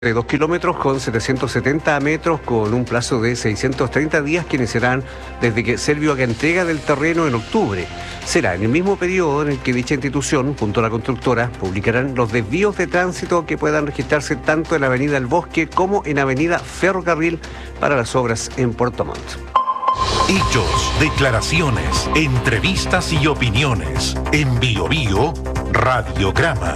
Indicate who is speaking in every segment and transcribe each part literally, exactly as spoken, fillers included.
Speaker 1: de dos kilómetros con setecientos setenta metros con un plazo de seiscientos treinta días que iniciarán desde que Servio haga entrega del terreno en octubre. Será en el mismo periodo en el que dicha institución, junto a la constructora, publicarán los desvíos de tránsito que puedan registrarse tanto en Avenida El Bosque como en Avenida Ferrocarril para las obras en Puerto Montt.
Speaker 2: Hechos, declaraciones, entrevistas y opiniones. En Bio Bio, Radiograma.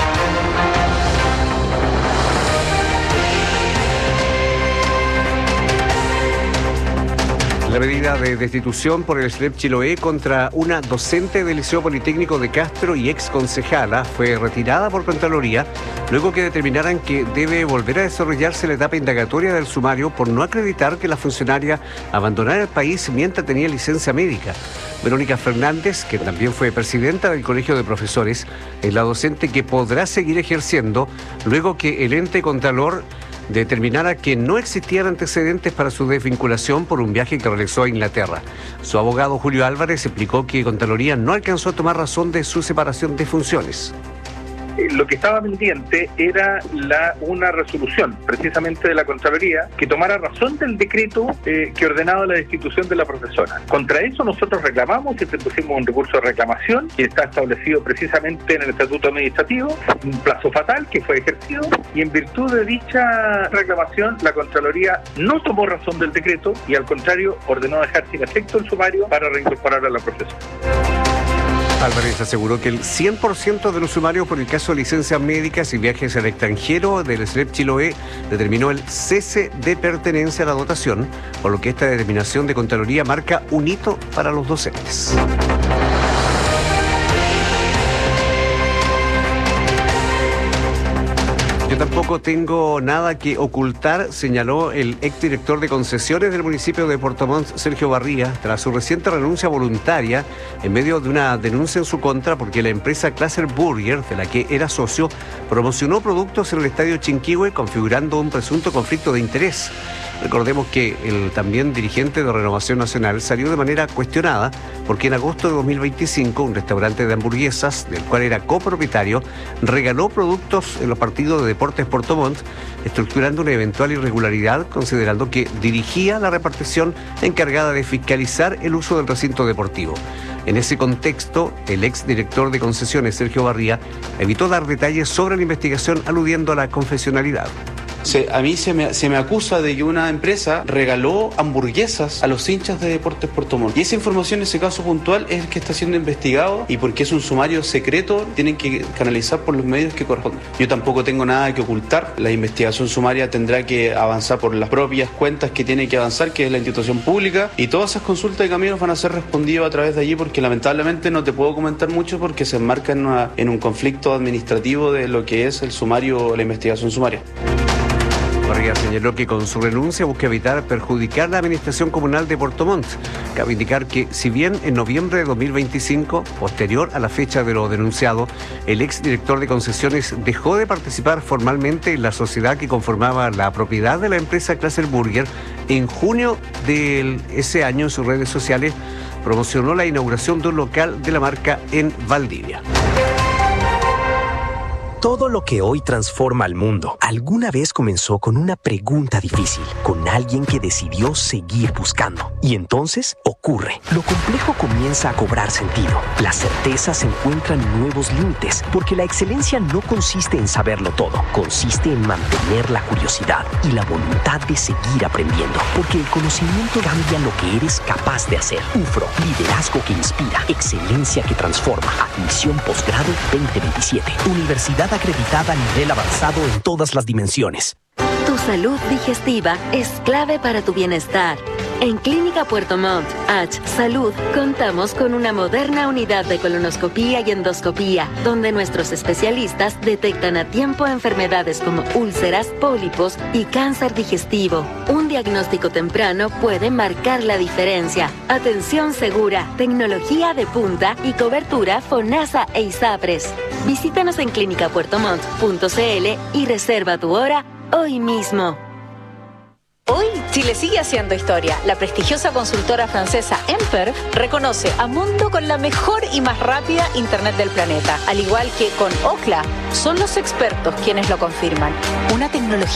Speaker 1: La medida de destitución por el SLEP Chiloé contra una docente del Liceo Politécnico de Castro y ex concejala fue retirada por Contraloría luego que determinaran que debe volver a desarrollarse la etapa indagatoria del sumario por no acreditar que la funcionaria abandonara el país mientras tenía licencia médica. Verónica Fernández, que también fue presidenta del Colegio de Profesores, es la docente que podrá seguir ejerciendo luego que el ente Contralor determinara que no existían antecedentes para su desvinculación por un viaje que realizó a Inglaterra. Su abogado Julio Álvarez explicó que Contraloría no alcanzó a tomar razón de su separación de funciones.
Speaker 3: Lo que estaba pendiente era la, una resolución, precisamente de la Contraloría, que tomara razón del decreto eh, que ordenaba la destitución de la profesora. Contra eso nosotros reclamamos y pusimos un recurso de reclamación que está establecido precisamente en el Estatuto Administrativo, un plazo fatal que fue ejercido, y en virtud de dicha reclamación la Contraloría no tomó razón del decreto y al contrario ordenó dejar sin efecto el sumario para reincorporar a la profesora.
Speaker 1: Álvarez aseguró que el cien por ciento de los sumarios por el caso de licencias médicas y viajes al extranjero del SLEP Chiloé determinó el cese de pertenencia a la dotación, por lo que esta determinación de Contraloría marca un hito para los docentes. Yo tampoco tengo nada que ocultar, señaló el exdirector de concesiones del municipio de Puerto Montt, Sergio Barría, tras su reciente renuncia voluntaria en medio de una denuncia en su contra porque la empresa Claser Burger, de la que era socio, promocionó productos en el estadio Chinquihue configurando un presunto conflicto de interés. Recordemos que el también dirigente de Renovación Nacional salió de manera cuestionada porque en agosto de dos mil veinticinco un restaurante de hamburguesas, del cual era copropietario, regaló productos en los partidos de Deportes Puerto Montt, estructurando una eventual irregularidad considerando que dirigía la repartición encargada de fiscalizar el uso del recinto deportivo. En ese contexto, el exdirector de concesiones, Sergio Barría, evitó dar detalles sobre la investigación aludiendo a la confesionalidad.
Speaker 4: Se, a mí se me, se me acusa de que una empresa regaló hamburguesas a los hinchas de Deportes Puerto Montt. Y esa información, ese caso puntual, es el que está siendo investigado y porque es un sumario secreto, tienen que canalizar por los medios que corresponden. Yo tampoco tengo nada que ocultar. La investigación sumaria tendrá que avanzar por las propias cuentas que tiene que avanzar, que es la institución pública, y todas esas consultas de caminos van a ser respondidas a través de allí porque lamentablemente no te puedo comentar mucho porque se enmarca en, una, en un conflicto administrativo de lo que es el sumario, la investigación sumaria.
Speaker 1: Barría señaló que con su renuncia busca evitar perjudicar la administración comunal de Puerto Montt. Cabe indicar que, si bien en noviembre de dos mil veinticinco, posterior a la fecha de lo denunciado, el exdirector de concesiones dejó de participar formalmente en la sociedad que conformaba la propiedad de la empresa Claser Burger, en junio de ese año en sus redes sociales promocionó la inauguración de un local de la marca en Valdivia.
Speaker 5: Todo lo que hoy transforma al mundo alguna vez comenzó con una pregunta difícil, con alguien que decidió seguir buscando. Y entonces ocurre. Lo complejo comienza a cobrar sentido. Las certezas encuentran nuevos límites, porque la excelencia no consiste en saberlo todo, consiste en mantener la curiosidad y la voluntad de seguir aprendiendo, porque el conocimiento cambia lo que eres capaz de hacer. U F R O, liderazgo que inspira, excelencia que transforma. Admisión posgrado veinte veintisiete. Universidad acreditada a nivel avanzado en todas las dimensiones.
Speaker 6: Tu salud digestiva es clave para tu bienestar. En Clínica Puerto Montt, H Salud, contamos con una moderna unidad de colonoscopía y endoscopía, donde nuestros especialistas detectan a tiempo enfermedades como úlceras, pólipos y cáncer digestivo. Un diagnóstico temprano puede marcar la diferencia. Atención segura, tecnología de punta y cobertura FONASA e ISAPRES. Visítanos en clínica puerto montt punto c l y reserva tu hora hoy mismo.
Speaker 7: Hoy Chile sigue haciendo historia. La prestigiosa consultora francesa Emper reconoce a Mundo con la mejor y más rápida Internet del planeta. Al igual que con Ookla, son los expertos quienes lo confirman. Una tecnología